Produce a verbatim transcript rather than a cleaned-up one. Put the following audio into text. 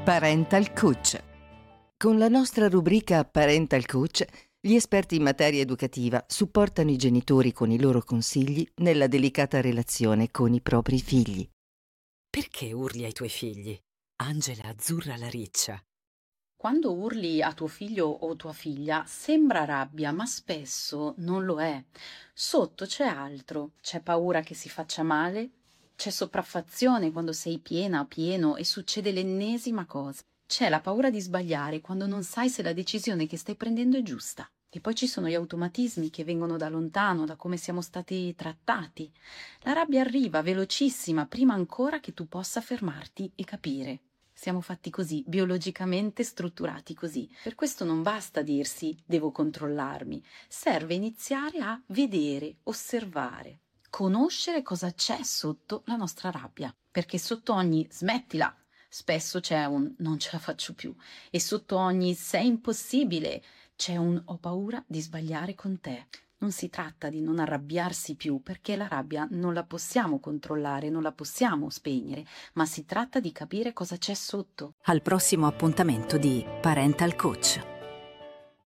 Parental Coach. Con la nostra rubrica Parental Coach, gli esperti in materia educativa supportano i genitori con i loro consigli nella delicata relazione con i propri figli. Perché urli ai tuoi figli? Angela azzurra la riccia. Quando urli a tuo figlio o tua figlia sembra rabbia, ma spesso non lo è. Sotto c'è altro, c'è paura che si faccia male, c'è sopraffazione quando sei piena o pieno e succede l'ennesima cosa. C'è la paura di sbagliare quando non sai se la decisione che stai prendendo è giusta. E poi ci sono gli automatismi che vengono da lontano, da come siamo stati trattati. La rabbia arriva velocissima prima ancora che tu possa fermarti e capire. Siamo fatti così, biologicamente strutturati così. Per questo non basta dirsi devo controllarmi, serve iniziare a vedere, osservare, conoscere cosa c'è sotto la nostra rabbia, perché sotto ogni smettila spesso c'è un non ce la faccio più e sotto ogni sei impossibile c'è un ho paura di sbagliare con te. Non si tratta di non arrabbiarsi più, perché la rabbia non la possiamo controllare, non la possiamo spegnere, ma si tratta di capire cosa c'è sotto. Al prossimo appuntamento di Parental Coach.